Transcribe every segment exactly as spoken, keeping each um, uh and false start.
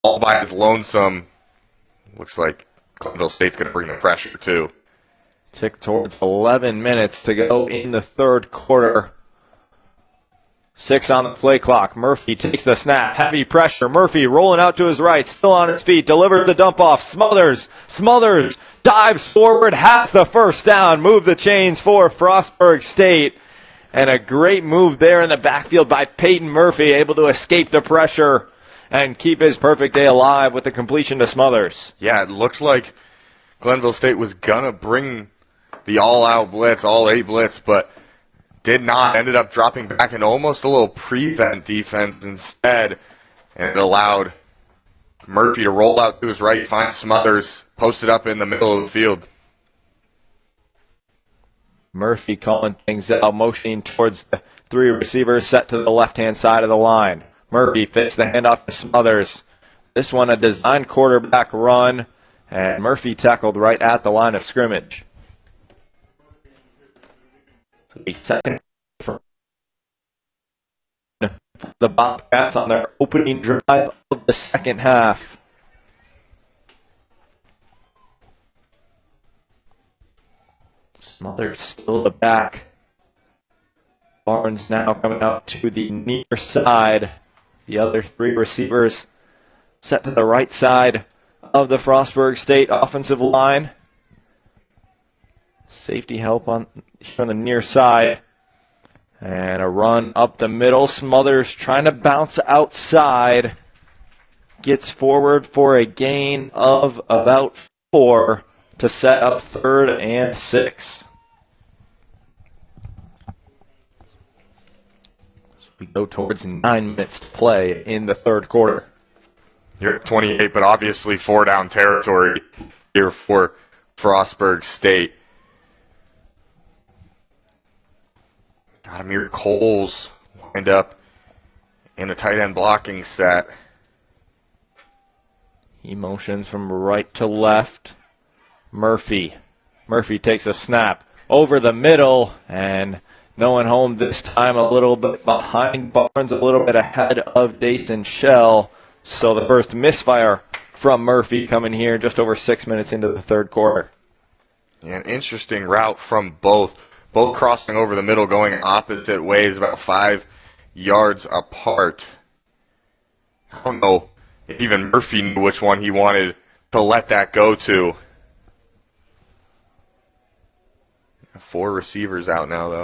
all by his lonesome. Looks like Glenville State's going to bring the pressure, too. Tick towards eleven minutes to go in the third quarter. Six on the play clock. Murphy takes the snap. Heavy pressure. Murphy rolling out to his right. Still on his feet. Delivers the dump off. Smothers. Smothers dives forward. Has the first down. Move the chains for Frostburg State. And a great move there in the backfield by Peyton Murphy. Able to escape the pressure and keep his perfect day alive with the completion to Smothers. Yeah, it looked like Glenville State was going to bring the all-out blitz, all-A blitz, but did not. Ended up dropping back into almost a little prevent defense instead, and it allowed Murphy to roll out to his right, find Smothers, posted up in the middle of the field. Murphy calling things out, motioning towards the three receivers set to the left-hand side of the line. Murphy fits the handoff to Smothers. This one a designed quarterback run, and Murphy tackled right at the line of scrimmage. So he's second for the Bobcats on their opening drive of the second half. Smothers still the back. Barnes now coming out to the near side. The other three receivers set to the right side of the Frostburg State offensive line. Safety help on here on the near side. And a run up the middle. Smothers trying to bounce outside. Gets forward for a gain of about four to set up third and six. We go towards nine minutes to play in the third quarter. You're at twenty-eight, but obviously four down territory here for Frostburg State. Amir Coles lined up in the tight end blocking set. He motions from right to left. Murphy. Murphy takes a snap over the middle, and no one home this time, a little bit behind Barnes, a little bit ahead of Dayton Shell. So the first misfire from Murphy coming here just over six minutes into the third quarter. Yeah, an interesting route from both. Both crossing over the middle, going opposite ways, about five yards apart. I don't know if even Murphy knew which one he wanted to let that go to. Four receivers out now, though.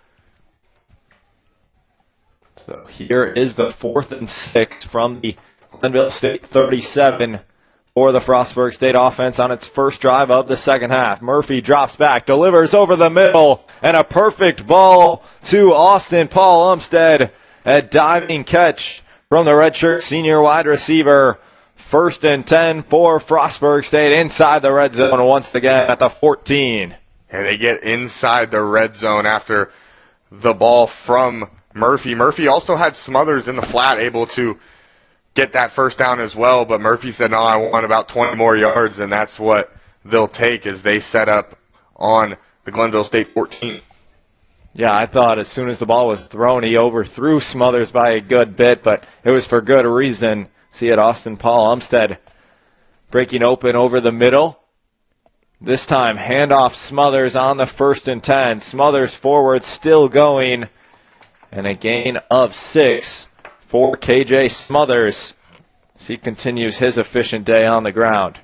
So here is the fourth and six from the Glenville State thirty-seven for the Frostburg State offense on its first drive of the second half. Murphy drops back, delivers over the middle, and a perfect ball to Austin Paul Umstead. A diving catch from the redshirt senior wide receiver. First and ten for Frostburg State inside the red zone once again at the fourteen. And they get inside the red zone after the ball from Murphy. Murphy also had Smothers in the flat, able to get that first down as well, but Murphy said, no, I want about twenty more yards, and that's what they'll take as they set up on the Glenville State fourteen. Yeah, I thought as soon as the ball was thrown, he overthrew Smothers by a good bit, but it was for good reason. See it, Austin Paul Umstead breaking open over the middle. This time, handoff Smothers on the first and ten. Smothers forward, still going, and a gain of six for K J Smothers as he continues his efficient day on the ground.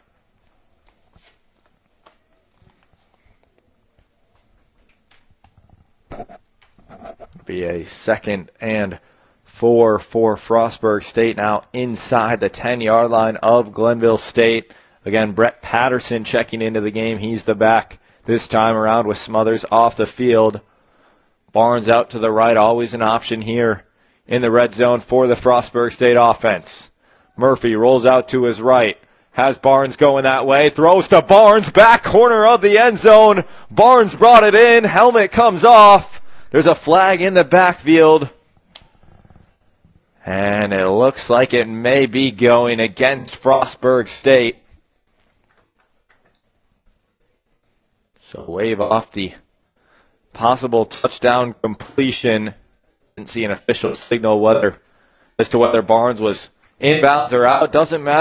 Be a second and four for Frostburg State now inside the ten-yard line of Glenville State. Again, Brett Patterson checking into the game. He's the back this time around with Smothers off the field. Barnes out to the right, always an option here in the red zone for the Frostburg State offense. Murphy rolls out to his right, has Barnes going that way, throws to Barnes, back corner of the end zone. Barnes brought it in, helmet comes off. There's a flag in the backfield. And it looks like it may be going against Frostburg State. So wave off the possible touchdown completion. Didn't see an official signal whether as to whether Barnes was Inbounds are out. Doesn't matter.